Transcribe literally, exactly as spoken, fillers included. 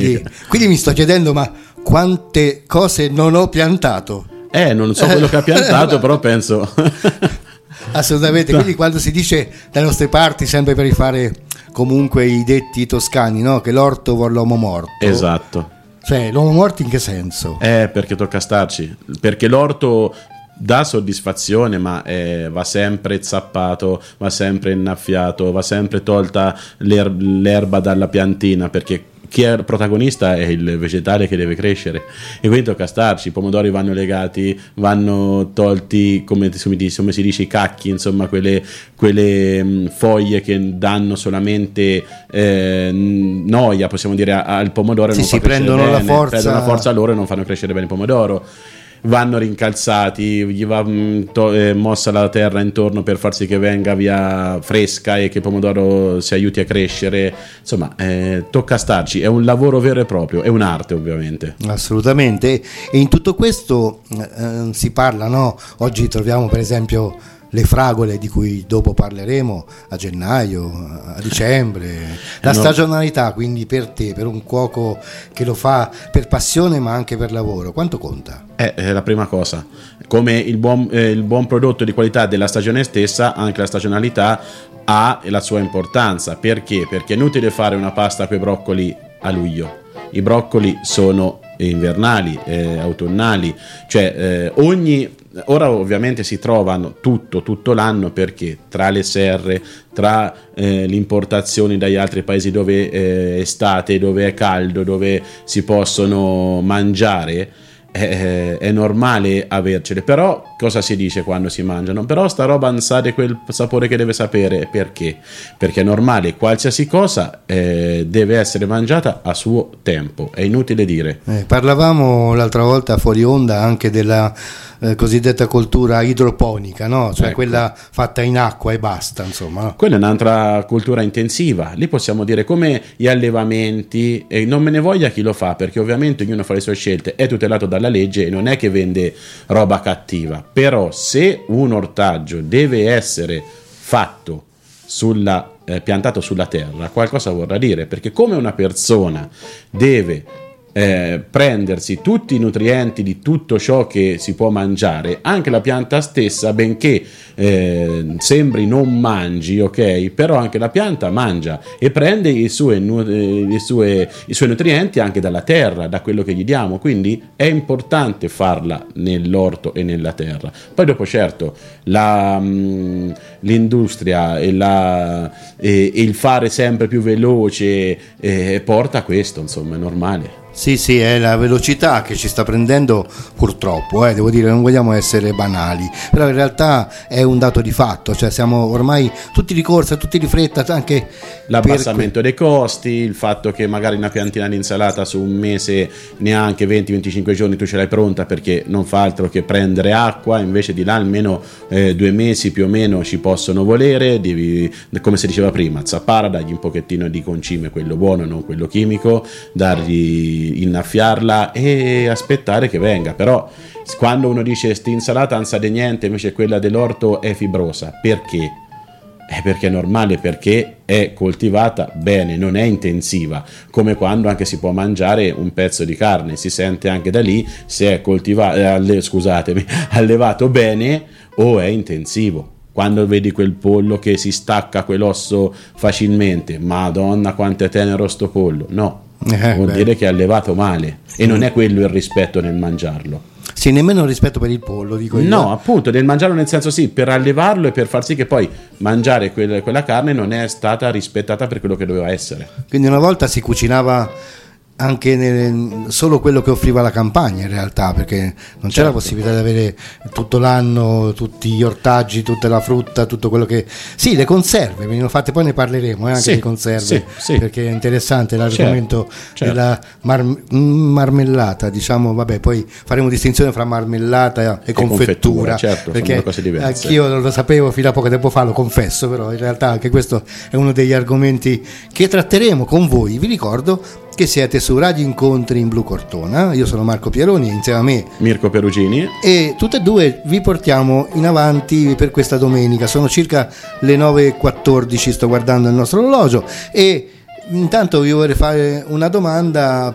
quindi, quindi mi sto chiedendo, ma quante cose non ho piantato? Eh, non so quello che ha piantato, però penso... Assolutamente, quindi quando si dice dalle nostre parti, sempre per rifare comunque i detti toscani, no? Che l'orto vuole l'uomo morto. Esatto. Cioè, l'uomo morto in che senso? Eh, perché tocca starci, perché l'orto dà soddisfazione, ma eh, va sempre zappato, va sempre innaffiato, va sempre tolta l'er- l'erba dalla piantina, perché chi è protagonista è il vegetale che deve crescere, e quindi tocca starci. I pomodori vanno legati, vanno tolti, come, come si dice, i cacchi, insomma quelle, quelle mh, foglie che danno solamente eh, noia, possiamo dire, al pomodoro. Sì, non si fa prendono bene, la forza, prendono la forza loro e non fanno crescere bene il pomodoro. Vanno rincalzati, gli va mh, to- eh, mossa la terra intorno per far sì che venga via fresca e che il pomodoro si aiuti a crescere. Insomma, eh, tocca starci, è un lavoro vero e proprio, è un'arte ovviamente. Assolutamente, e in tutto questo eh, si parla, no? Oggi troviamo per esempio le fragole, di cui dopo parleremo, a gennaio, a dicembre, la no. stagionalità, quindi per te, per un cuoco che lo fa per passione ma anche per lavoro, quanto conta? È, è la prima cosa, come il buon, eh, il buon prodotto di qualità della stagione stessa, anche la stagionalità ha la sua importanza. Perché? Perché è inutile fare una pasta con i broccoli a luglio, i broccoli sono invernali, eh, autunnali, cioè eh, ogni ora ovviamente si trovano tutto tutto l'anno, perché tra le serre, tra eh, le importazioni dagli altri paesi dove è estate, dove è caldo, dove si possono mangiare, è, è normale avercele. Però cosa si dice quando si mangiano? Però sta roba non sa di quel sapore che deve sapere. Perché? Perché è normale, qualsiasi cosa eh, deve essere mangiata a suo tempo, è inutile dire. Eh, parlavamo l'altra volta fuori onda anche della eh, cosiddetta cultura idroponica, no? Cioè ecco. Quella fatta in acqua e basta, insomma, no? Quella è un'altra cultura intensiva, lì possiamo dire come gli allevamenti, e non me ne voglia chi lo fa, perché ovviamente ognuno fa le sue scelte, è tutelato dalla legge e non è che vende roba cattiva. Però se un ortaggio deve essere fatto sulla, eh, piantato sulla terra, qualcosa vorrà dire, perché come una persona deve eh, prendersi tutti i nutrienti di tutto ciò che si può mangiare, anche la pianta stessa, benché eh, sembri non mangi, ok, però anche la pianta mangia e prende i suoi, i, suoi, i suoi nutrienti anche dalla terra, da quello che gli diamo. Quindi è importante farla nell'orto e nella terra. Poi dopo certo la, mh, l'industria e, la, e, e il fare sempre più veloce eh, porta a questo, insomma, è normale. Sì, sì, è la velocità che ci sta prendendo, purtroppo, eh, devo dire, non vogliamo essere banali, però in realtà è un dato di fatto, cioè siamo ormai tutti di corsa, tutti di fretta, anche l'abbassamento per... dei costi, il fatto che magari una piantina di insalata su un mese, neanche venti venticinque giorni tu ce l'hai pronta, perché non fa altro che prendere acqua, invece di là almeno eh, due mesi più o meno ci possono volere, devi, come si diceva prima, zappara, dargli un pochettino di concime, quello buono, non quello chimico, dargli innaffiarla e aspettare che venga. Però quando uno dice sti insalata non sa di niente, invece quella dell'orto è fibrosa, perché? È perché è normale, perché è coltivata bene, non è intensiva, come quando anche si può mangiare un pezzo di carne, si sente anche da lì se è coltivato, eh, alle, scusatemi, allevato bene o è intensivo. Quando vedi quel pollo che si stacca quell'osso facilmente, madonna quanto è tenero sto pollo, no, eh, vuol beh. dire che è allevato male, e non è quello il rispetto nel mangiarlo. Sì, nemmeno il rispetto per il pollo, dico io. No, appunto, nel mangiarlo, nel senso sì, per allevarlo e per far sì che poi mangiare quel, quella carne non è stata rispettata per quello che doveva essere. Quindi una volta si cucinava anche nel, solo quello che offriva la campagna, in realtà, perché non certo. c'era la possibilità di avere tutto l'anno tutti gli ortaggi, tutta la frutta, tutto quello che... Sì, le conserve venivano fatte, poi ne parleremo eh, anche sì, di conserve, sì, sì. perché è interessante l'argomento certo, certo. della mar- marmellata, diciamo, vabbè, poi faremo distinzione fra marmellata e, e confettura, confettura, certo, perché sono cose diverse. Anch'io non lo sapevo fino a poco tempo fa, lo confesso, però in realtà anche questo è uno degli argomenti che tratteremo con voi. Vi ricordo che siete su Radio Incontri in Blu Cortona, io sono Marco Pieroni, insieme a me Mirko Perugini, e tutte e due vi portiamo in avanti per questa domenica. Sono circa le nove e quattordici, sto guardando il nostro orologio, e intanto vi vorrei fare una domanda